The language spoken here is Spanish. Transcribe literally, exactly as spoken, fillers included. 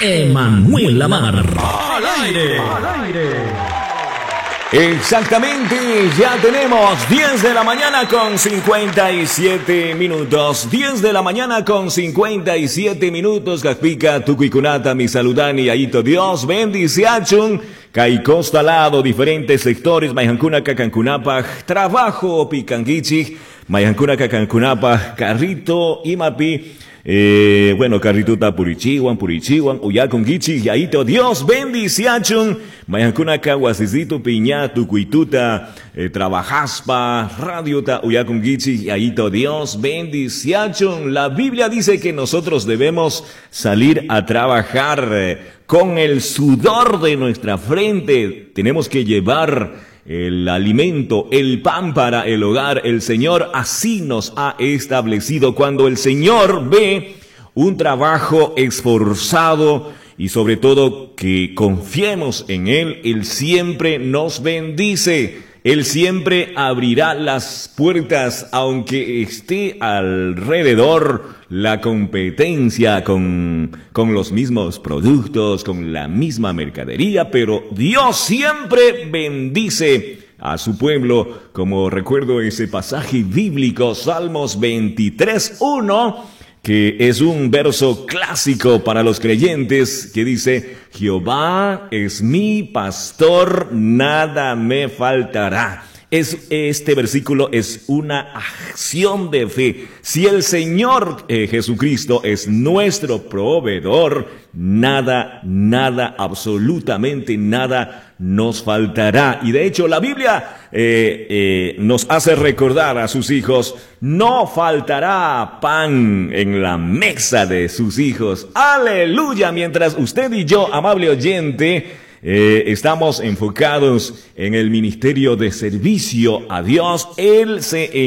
Emanuel Lamar. Al aire. Al aire. Exactamente, ya tenemos diez de la mañana con cincuenta y siete minutos. diez de la mañana con cincuenta y siete minutos. Caspica, Tucuicunata, mi saludani, Aito Dios, bendiciachun, Caicostalado, diferentes sectores, Maijancuna, Cacancunapa, trabajo, Picanguichi, Maijancuna, Cacancunapa, Carrito, Imapi. Eh, bueno, Carrituta Purichiwan, Purichiwan, Uyakun Gichi, Yaito, Dios bendiciachun, Mayancuna Kawasisito, Piña, Tucuituta, eh, Trabajaspa, Radiota, Uyakun Gichi, Yaito, Dios bendiciachun. La Biblia dice que nosotros debemos salir a trabajar eh, con el sudor de nuestra frente. Tenemos que llevar el alimento, el pan para el hogar. El Señor así nos ha establecido. Cuando el Señor ve un trabajo esforzado y sobre todo que confiemos en Él, Él siempre nos bendice. Él siempre abrirá las puertas, aunque esté alrededor la competencia con, con los mismos productos, con la misma mercadería, pero Dios siempre bendice a su pueblo, como recuerdo ese pasaje bíblico, Salmos veintitrés, uno, que es un verso clásico para los creyentes, que dice: Jehová es mi pastor, nada me faltará. Es, este versículo es una acción de fe. Si el Señor eh, Jesucristo es nuestro proveedor, nada, nada, absolutamente nada nos faltará. Y de hecho la Biblia eh, eh, nos hace recordar a sus hijos: no faltará pan en la mesa de sus hijos. ¡Aleluya! Mientras usted y yo, amable oyente, Eh, estamos enfocados en el ministerio de servicio a Dios, Él se